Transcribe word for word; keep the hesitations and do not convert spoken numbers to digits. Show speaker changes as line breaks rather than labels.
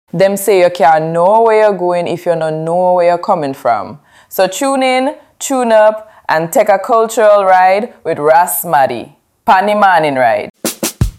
Them say you can't know where you're going if you don't know where you're coming from. So tune in, tune up, and take a cultural ride with Ras Maddy. Pani Morning Ride.